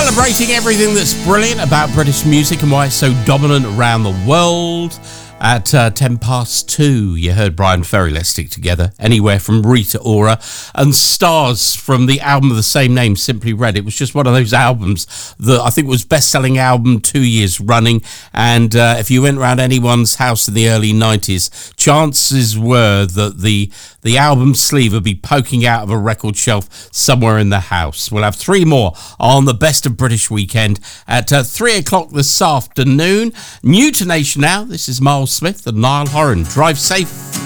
Celebrating everything that's brilliant about British music and why it's so dominant around the world. At 2:10, you heard Brian Ferry, Let's Stick Together, Anywhere from Rita Ora, and Stars from the album of the same name, Simply Red. It was just one of those albums that I think was best-selling album 2 years running, and if you went around anyone's house in the early 90s, chances were that the album sleeve would be poking out of a record shelf somewhere in the house. We'll have three more on the Best of British Weekend at 3 o'clock this afternoon. New to Nation now, this is Miles Smith and Niall Horan. Drive safe.